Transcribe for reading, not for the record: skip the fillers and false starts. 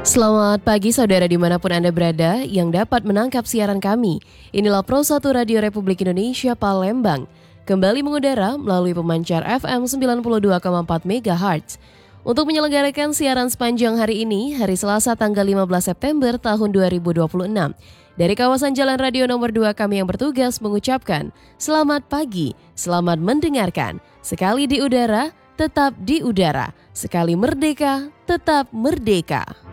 Selamat pagi saudara dimanapun Anda berada yang dapat menangkap siaran kami. Inilah Pro 1 Radio Republik Indonesia Palembang. Kembali mengudara melalui pemancar FM 92,4 MHz. Untuk menyelenggarakan siaran sepanjang hari ini, hari Selasa tanggal 15 September tahun 2026. Dari kawasan Jalan Radio nomor 2 kami yang bertugas mengucapkan selamat pagi, selamat mendengarkan. Sekali di udara, tetap di udara. Sekali merdeka, tetap merdeka.